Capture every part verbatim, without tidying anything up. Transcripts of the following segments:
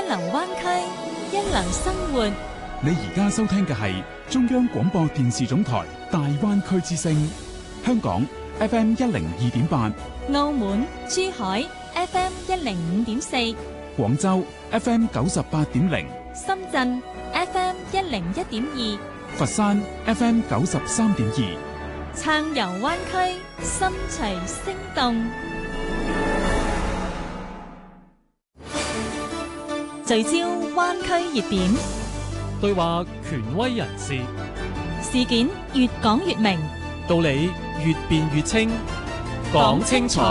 流灣區，一流生活。 你而家收聽嘅係中央廣播電視總台大灣區之聲，香港 F M 一零二點八， 澳門、珠海 F M 一零五點四， 廣州 F M 九十八點零， 深圳 F M 一零一點二， 佛山 F M 九十三點二。 撐遊灣區，心隨聲動。聚焦灣區熱點， 對話權威人士， 事件越講越明， 道理越辯越清，講清楚，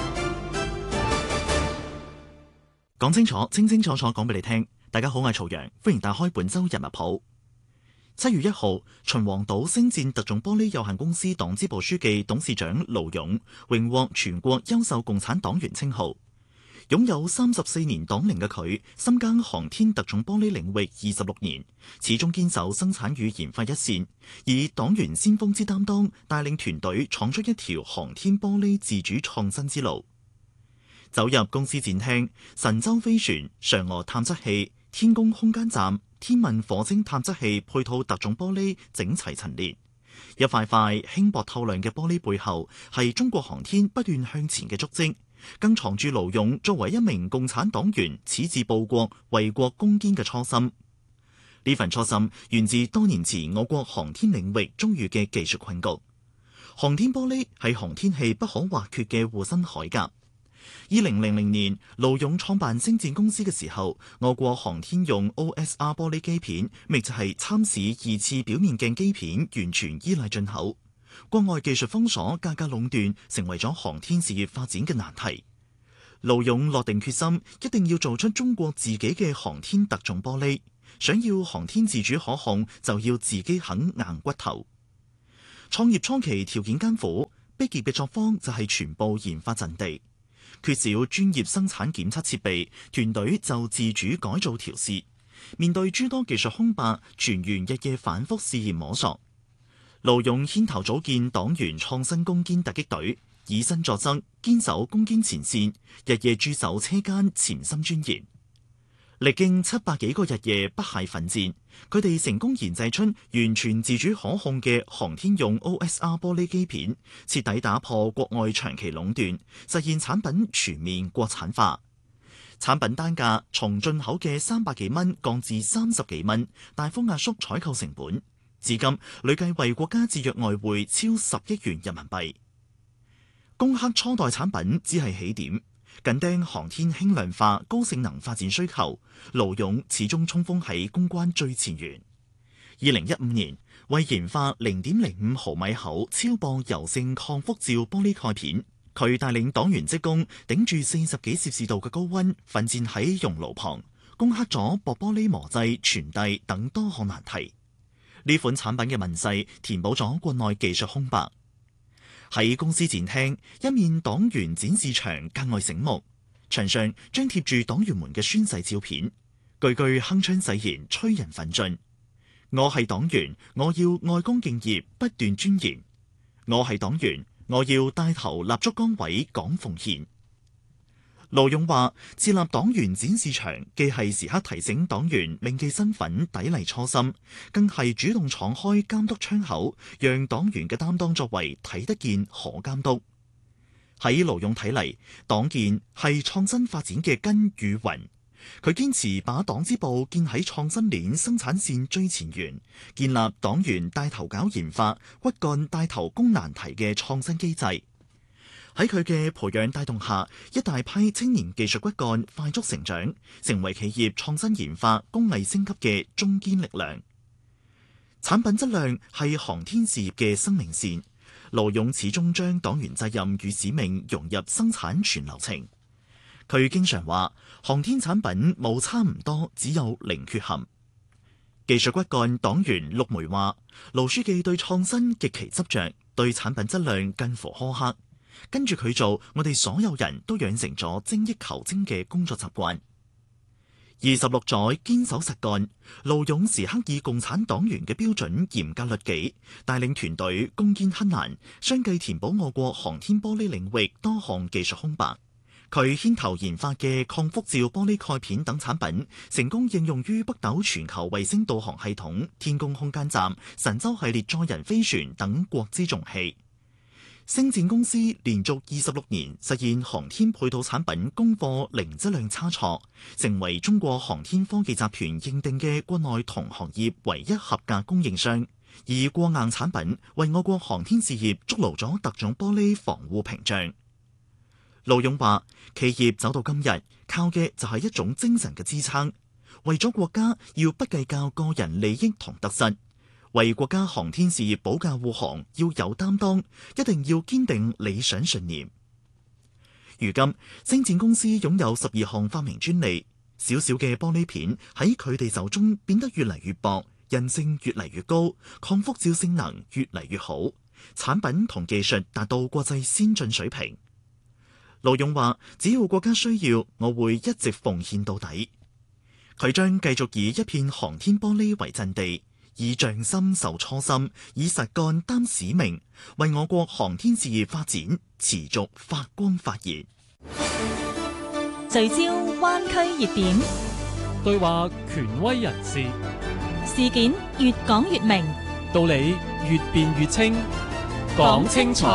講清楚，清清楚楚講俾你聽。大家好，我係曹陽，歡迎打開本周日物譜。七月一號，秦皇島星戰特種玻璃有限公司黨支部書記、董事長盧勇榮獲全國優秀共產黨員稱號。擁有三十四年黨齡嘅佢，深耕航天特種玻璃領域二十六年，始終堅守生產與研發一線，以黨員先鋒之擔當，帶領團隊闖出一條航天玻璃自主創新之路。走入公司展廳，神舟飛船、嫦娥探測器、天宮空間站、天問火星探測器配套特種玻璃整齊陳列，一塊塊輕薄透亮嘅玻璃背後，係中國航天不斷向前嘅足跡，更藏住盧勇作為一名共產黨員矢志報國、為國攻堅嘅初心。呢份初心源自多年前我國航天領域遭遇嘅技術困局。航天玻璃係航天器不可或缺嘅護身鎧甲。二零零零年，盧勇創辦星戰公司嘅時候，我國航天用 O S R 玻璃機片，亦就係參試二次表面鏡機片，完全依賴進口。國外技術封鎖、價格壟斷，成為咗航天事業發展嘅難題。盧勇落定決心，一定要做出中國自己嘅航天特種玻璃。想要航天自主可控，就要自己肯硬骨頭。創業初期條件艱苦，逼傑嘅作坊就係全部研發陣地。缺少專業生產檢測設備，團隊就自主改造調試。面對諸多技術空白，全員日夜反覆試驗摸索。盧勇牽頭組建黨員創新攻堅突擊隊，以身作則，堅守攻堅前線，日夜駐守車間，潛心鑽研。歷經七百幾個日夜不懈奮戰，佢哋成功研製出完全自主可控嘅航天用 O S R 玻璃機片，徹底打破國外長期壟斷，實現產品全面國產化。產品單價從進口嘅三百幾蚊降至三十幾蚊，大幅壓縮採購成本。至今累計為國家節約外匯超十億元人民幣。攻克初代產品只係起點。緊盯航天輕量化、高性能發展需求，盧勇始終衝鋒喺攻關最前沿。二零一五年，為研發零點零五毫米厚超薄柔性抗輻照玻璃蓋片，佢帶領黨員職工頂住四十幾攝氏度嘅高溫，奮戰喺熔爐旁，攻克咗薄玻璃磨製、傳遞等多項難題。呢款產品嘅問世，填補咗國內技術空白。喺公司展廳，一面黨員展示場格外醒目，牆上張貼住黨員們嘅宣誓照片，句句鏗鏘誓言催人奮進。我係黨員，我要愛崗敬業，不斷鑽研。我係黨員，我要帶頭立足崗位，講奉獻。盧勇話：設立黨員展示場，既係時刻提醒黨員銘記身份、砥礪初心，更係主動敞開監督窗口，讓黨員嘅擔當作為睇得見、可監督。喺盧勇睇嚟，黨建係創新發展嘅根與魂。佢堅持把黨支部建喺創新鏈生產線最前沿，建立黨員帶頭搞研發、骨幹帶頭攻難題嘅創新機制。喺佢嘅培養帶動下，一大批青年技術骨幹快速成長，成為企業創新研發、工藝升級嘅中堅力量。產品質量係航天事業嘅生命線，盧勇始終將黨員責任與使命融入生產全流程。佢經常話：航天產品冇差唔多，只有零缺陷。技術骨幹黨員陸梅話：盧書記對創新極其執着，對產品質量近乎苛刻。跟住佢做，我哋所有人都養成咗精益求精嘅工作習慣。二十六載堅守實幹，盧勇時刻以共產黨員嘅標準嚴格律己，帶領團隊攻堅克難，相繼填補我國航天玻璃領域多項技術空白。 佢牽頭研發嘅抗輻照玻璃蓋片等產品，成功應用於北斗全球衛星導航系統、天宮空間站、神舟系列載人飛船等國之重器。星展公司連續二十六年實現航天配套產品供貨零質量差錯，成為中國航天科技集團認定嘅國內同行業唯一合格供應商。而過硬產品為我國航天事業築牢咗特種玻璃防護屏障。盧勇話：企業走到今日，靠嘅就係一種精神嘅支撐，為咗國家要不計較個人利益同得失。為國家航天事業保駕護航要有擔當，一定要堅定理想信念。如今，星展公司擁有十二項發明專利，小小嘅玻璃片喺佢哋手中變得越嚟越薄，韌性越嚟越高，抗輻照性能越嚟越好，產品同技術達到國際先進水平。盧勇話：只要國家需要，我會一直奉獻到底。佢將繼續以一片航天玻璃為陣地，以匠心受初心，以實幹擔使命，為我國航天事業發展持續發光發熱。 聚焦灣區熱點， 對話權威人士， 事件越講越明， 道理越辯越清，講清楚。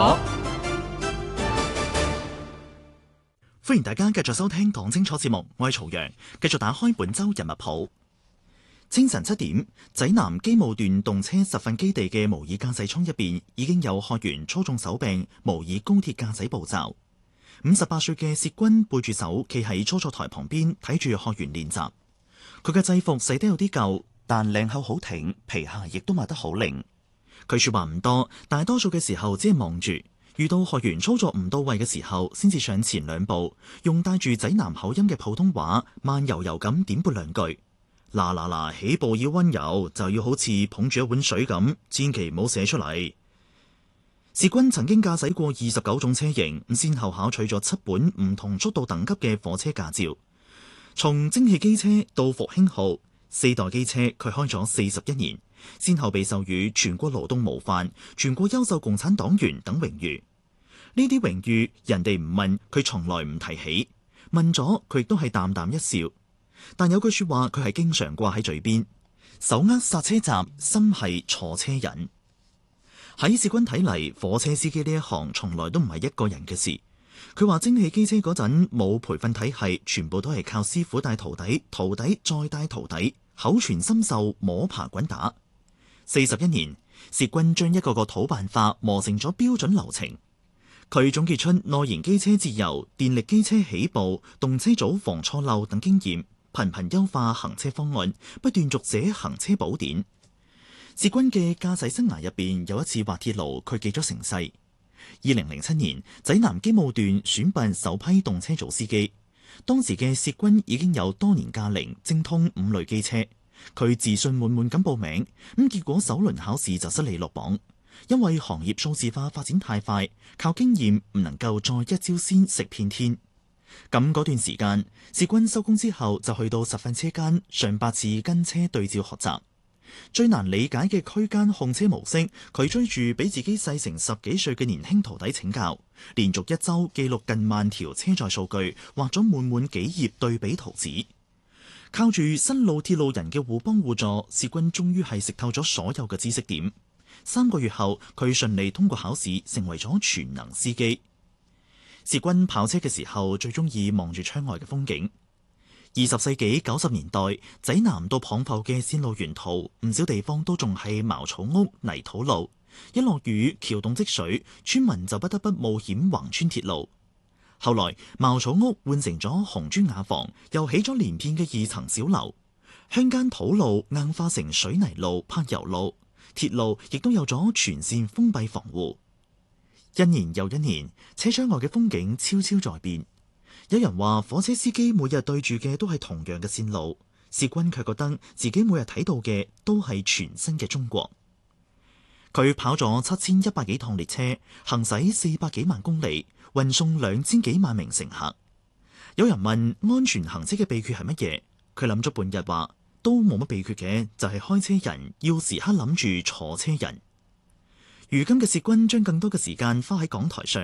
歡迎大家繼續收聽講清楚節目，我係曹陽，繼續打開本周人物譜。清晨七點，濟南機務段動車實訓基地嘅模擬駕駛艙入邊已經有學員操縱手柄模擬高鐵駕駛步驟。五十八歲嘅薛軍背住手企喺操作台旁邊睇住學員練習。佢嘅制服洗得有啲舊，但領口好挺，皮鞋亦都抹得好靈。佢說話唔多，大多數嘅時候只係望住。遇到學員操作唔到位嘅時候，先至上前兩步，用帶住濟南口音嘅普通話慢悠悠咁點撥兩句。嗱嗱嗱，起步要溫柔，就要好似捧住一碗水咁，千祈唔好寫出嚟。薛軍曾經駕駛過二十九種車型，先後考取咗七本唔同速度等級嘅火車駕照。從蒸汽機車到復興號四代機車，佢開咗四十一年，先後被授予全國勞動模範、全國優秀共產黨員等榮譽。呢啲榮譽人哋唔問，佢從來唔提起；問咗，佢亦都係淡淡一笑。但有句說話，佢係經常掛喺嘴邊：手握剎車閘，心係坐車人。喺薛軍睇嚟，火車司機呢一行從來都唔係一個人嘅事。佢話蒸汽機車嗰陣冇培訓體系，全部都係靠師傅帶徒弟，徒弟再帶徒弟，口傳心授，摸爬滾打。四十一年，薛軍將一個個土辦法磨成咗標準流程。佢總結出內燃機車節油、電力機車起步、動車組防錯漏等經驗，頻頻優化行車方案，不斷續寫行車寶典。薛軍嘅駕駛生涯入邊有一次滑鐵盧，佢記咗成世。二零零七年，濟南機務段選拔首批動車組司機，當時嘅薛軍已經有多年駕齡，精通五類機車。佢自信滿滿咁報名，咁結果首輪考試就失利落榜，因為行業數字化發展太快，靠經驗唔能夠再一招鮮食遍天。咁嗰段時間，薛軍收工之後就去到實訓車間上百次跟車對照學習。最難理解嘅區間控車模式，佢追住比自己細成十幾歲嘅年輕徒弟請教，連續一周記錄近萬條車載數據，畫咗滿滿幾頁對比圖紙。靠住新老鐵路人嘅互幫互助，薛軍終於係食透咗所有嘅知識點。三個月後，佢順利通過考試，成為咗全能司機。薛軍跑車嘅時候，最中意望住窗外嘅風景。二十世紀九十年代，濟南到蚌埠嘅線路沿途，唔少地方都仲係茅草屋、泥土路。一落雨，橋洞積水，村民就不得不冒險橫穿鐵路。後來茅草屋換成咗紅磚瓦房，又起咗連片嘅二層小樓。鄉間土路硬化成水泥路、柏油路，鐵路亦都有咗全線封閉防護。一年又一年，車窗外嘅風景悄悄在變。有人話火車司機每日對住嘅都係同樣嘅線路，薛軍卻覺得自己每日睇到嘅都係全新嘅中國。佢跑咗七千一百幾趟列車，行駛四百幾萬公里，運送兩千幾萬名乘客。有人問安全行車嘅秘訣係乜嘢，佢諗咗半日話都冇乜秘訣嘅，就係開車人要時刻諗住坐車人。如今嘅薛軍將更多嘅時間花喺講台上。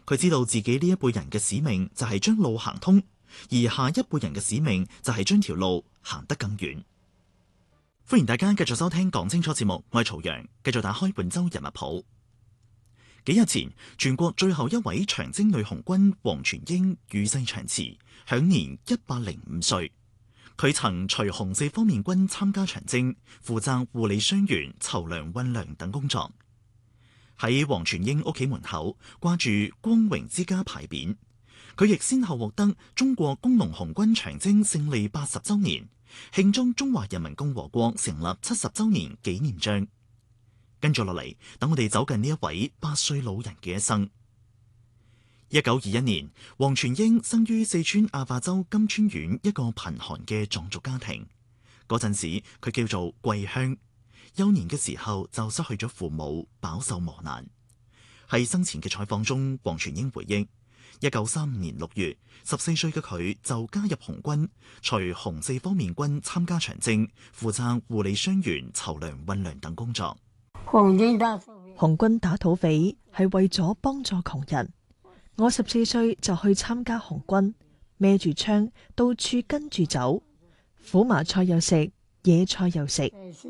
佢知道自己呢一輩人嘅使命就係將路行通，而下一輩人嘅使命就係將條路行得更遠。歡迎大家繼續收聽講清楚節目，我係曹陽，繼續打開本周人物譜。幾日前，全國最後一位長征女紅軍黃全英與世長辭，享年一百零五歲。佢曾隨紅四方面軍參加長征，負責護理傷員、籌糧運糧等工作。喺黃全英屋企門口掛住光榮之家牌匾，佢亦先後獲得中國工農紅軍長征勝利八十週年、慶祝中華人民共和國成立七十週年紀念章。跟住落嚟，等我哋走近呢一位八歲老人嘅一生。一九二一年，黃全英生於四川阿壩州金川縣一個貧寒嘅藏族家庭。嗰陣時，佢叫做桂香。幼年嘅時候就失去咗父母，飽受磨難。喺生前嘅採訪中，黃全英回憶，一九三五年六月，十四歲嘅佢就加入紅軍，隨紅四方面軍參加長征，負責護理傷員、籌糧運糧等工作。 紅軍打土匪係為咗幫助窮人。我十四歲就去參加紅軍，孭住槍到處跟住走，苦麻菜又食，野菜又食。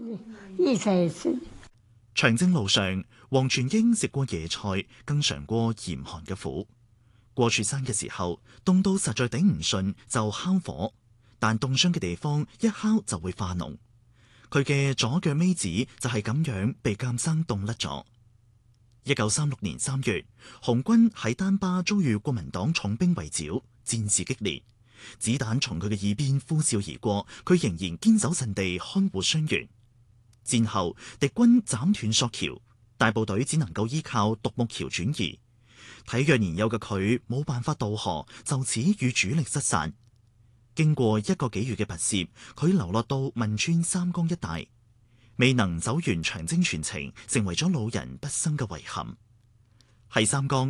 長征路上，黃全英食過野菜，更嘗過嚴寒嘅苦。過雪山嘅時候，凍到實在頂唔順，就烤火，但凍傷嘅地方一烤就會化膿。佢嘅左腳尾指就係咁樣被監生凍甩咗。一九三六年三月，紅軍喺丹巴遭遇國民黨重兵圍剿，戰事激烈，子彈從佢嘅耳邊呼嘯而過，佢仍然堅守陣地看護傷員。戰後，敵軍斬斷索橋，大部隊只能夠依靠獨木橋轉移。體弱年幼嘅佢冇辦法渡河，就此與主力失散。經過一個幾月嘅跋涉，佢流落到汶川三江一帶，未能走完長征全程，成為咗老人畢生嘅遺憾。喺三江，